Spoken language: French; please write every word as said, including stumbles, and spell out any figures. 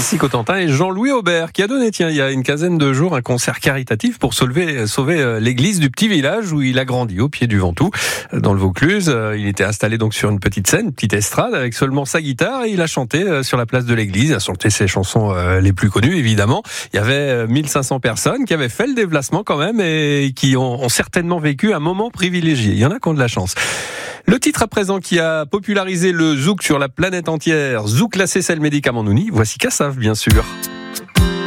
ici Cotentin, et Jean-Louis Aubert qui a donné, tiens, il y a une quinzaine de jours, un concert caritatif pour sauver, sauver l'église du petit village où il a grandi, au pied du Ventoux, dans le Vaucluse. Il était installé donc sur une petite scène, une petite estrade, avec seulement sa guitare, et il a chanté sur la place de l'église. Il a chanté ses chansons les plus connues, évidemment. Il y avait mille cinq cents personnes qui avaient fait le déplacement quand même et qui ont, ont certainement vécu un moment privilégié. Il y en a qui ont de la chance. Le titre à présent qui a popularisé le zouk sur la planète entière, Zouk la Cécile Médicament Nouni, voici Kassav bien sûr.